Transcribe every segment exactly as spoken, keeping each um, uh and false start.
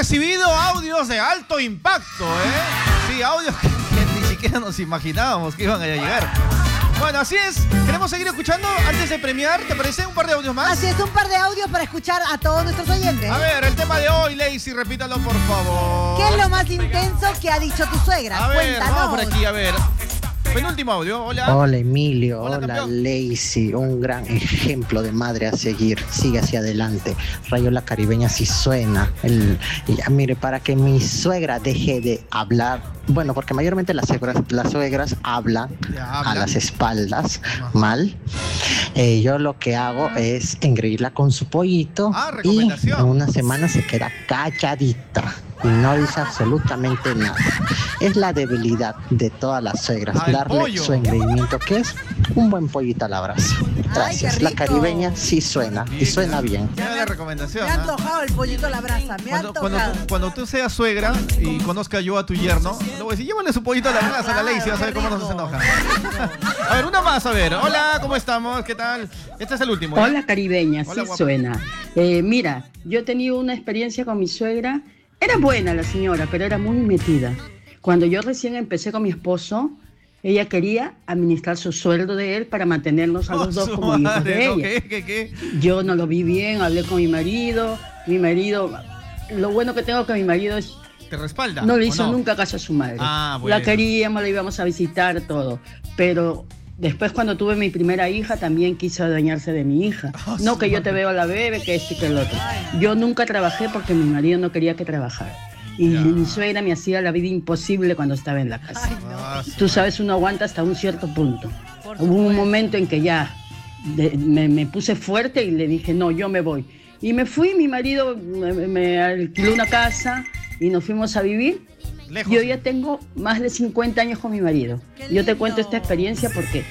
recibido audios de alto impacto, ¿eh? Sí, audios que, que ni siquiera nos imaginábamos que iban a llegar. Bueno, así es. Queremos seguir escuchando antes de premiar. ¿Te parece un par de audios más? Así es, un par de audios para escuchar a todos nuestros oyentes. A ver, el tema de hoy, Lacey, repítalo por favor. ¿Qué es lo más intenso que ha dicho tu suegra? A ver, Cuéntanos. vamos por aquí, a ver. Penúltimo audio, hola. Hola Emilio, Hola, hola, campeón. Lacey, un gran ejemplo de madre a seguir, sigue hacia adelante. Rayola Caribeña sí suena. El, ya, mire, para que mi suegra deje de hablar, bueno, porque mayormente las suegras, las suegras hablan Ya, a hablan. las espaldas Ajá. mal. Eh, yo lo que hago es engreírla con su pollito Ah, y recomendación. en una semana se queda calladita y no dice absolutamente nada. Es la debilidad de todas las suegras, Ah, el darle pollo. su engreimiento, que es un buen pollito al abrazo. Gracias. qué La rico. caribeña sí suena y suena bien. Mira la recomendación. Me ha ¿ah? antojado el pollito a la brasa, me ha Cuando, cuando, antojado. tú, cuando tú seas suegra y conozca yo a tu yerno, le voy a decir, llévale su pollito a la brasa a la Lacey, vas a ver cómo nos enoja. A ver, una más, a ver. Hola, ¿cómo estamos? ¿Qué tal? Este es el último. ¿ya? Hola caribeña, Hola, sí guapa. suena. Eh, mira, yo he tenido una experiencia con mi suegra. Era buena la señora, pero era muy metida. Cuando yo recién empecé con mi esposo, ella quería administrar su sueldo de él para mantenernos a Oh, los dos su como hijos madre, de ¿no? ella. ¿Qué, qué, qué? Yo no lo vi bien, hablé con mi marido. Mi marido, lo bueno que tengo que mi marido es ¿Te respalda? no le ¿o hizo no? nunca caso a su madre. Ah, bueno. La queríamos, la íbamos a visitar, todo. Pero después cuando tuve mi primera hija, también quiso adueñarse de mi hija. Oh, No su que yo madre. te veo a la bebé, que esto y que el otro. Yo nunca trabajé porque mi marido no quería que trabajara. Y Ya. mi suegra me hacía la vida imposible cuando estaba en la casa. Ay, no. Ah, su Tú sabes, uno aguanta hasta un cierto punto. Por Hubo un supuesto. momento en que ya de- me, me puse fuerte y le dije, no, yo me voy. Y me fui, mi marido me, me alquiló una casa y nos fuimos a vivir. Lejos. Yo ya tengo más de cincuenta años con mi marido. Qué Yo te lindo. cuento esta experiencia porque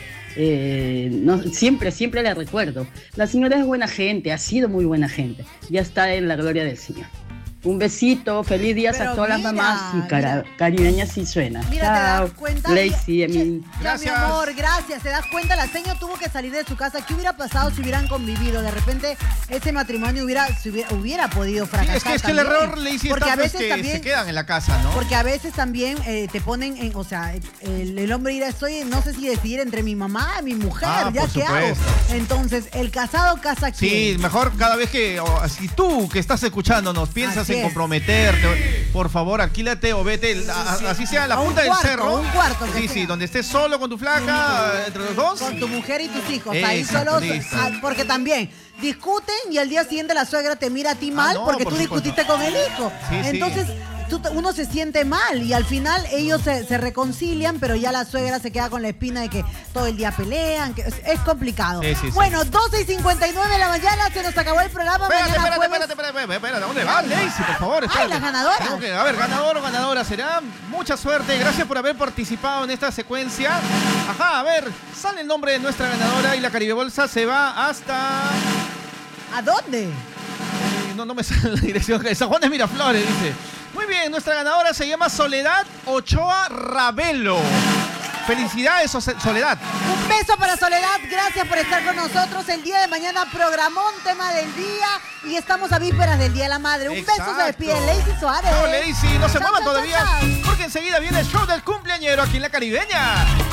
eh, no, siempre, siempre la recuerdo. La señora es buena gente, ha sido muy buena gente. Ya está en la gloria del Señor. Un besito, feliz día Pero a todas mira, las mamás y cara, mira. caribeñas sí suena. Mira, ¿te Chao, das cuenta? Lacey, Ya- Emil. Ya, Gracias. mi amor, gracias. ¿Te das cuenta? La señora tuvo que salir de su casa. ¿Qué hubiera pasado si hubieran convivido? De repente, ese matrimonio hubiera, se hubiera, hubiera podido Sí, fracasar. es que, es que el también. error, Lacey, Porque está a pues, veces que también, se quedan en la casa, ¿no? Porque a veces también eh, te ponen en, o sea, el, el hombre dirá, estoy, no sé si decidir entre mi mamá y mi mujer, Ah, ¿ya por qué hago? supuesto. Entonces, el casado casa Sí, quién. mejor cada vez que, o, si tú que estás escuchándonos piensas Así en es. comprometerte, por favor, alquílate o vete, a- a- así sea en la A un punta del cuarto, cerro. a un cuarto que Sí, sea. sí, donde estés solo con tu flaca, entre los dos. Con tu mujer y tus hijos, ahí Exacto, solos, listo. ah, porque también discuten y al día siguiente la suegra te mira a ti mal Ah, no, porque por tú supuesto. discutiste con el hijo. Sí, sí. Entonces, tú te- uno se siente mal y al final ellos se, se reconcilian, pero ya la suegra se queda con la espina de que todo el día pelean, que es, es complicado. Sí, sí, sí. Bueno, doce y cincuenta y nueve de la mañana, se nos acabó el programa. Espérate, Mañana espérate, jueves- espérate, espérate, espérate, espérate, ¿dónde va, Lacey? Por favor, Ay, espérate. las ganadoras. Tengo que- a ver, ganador o ganadora será. Mucha suerte, gracias por haber participado en esta secuencia. Ajá, a ver, sale el nombre de nuestra ganadora y la Caribe Bolsa se va hasta... ¿A dónde? Eh, No, no me sale la dirección. San Juan de Miraflores, dice. Muy bien, nuestra ganadora se llama Soledad Ochoa Ravelo. Felicidades, Soce- Soledad. Un beso para Soledad, gracias por estar con nosotros. El día de mañana programón, tema del día y estamos a vísperas del Día de la Madre. Un beso, se Exacto. despide Lacey Suárez. Chao, Lacey. No se Chao, muevan chao, todavía chao, chao. porque enseguida viene el show del cumpleañero aquí en La Caribeña.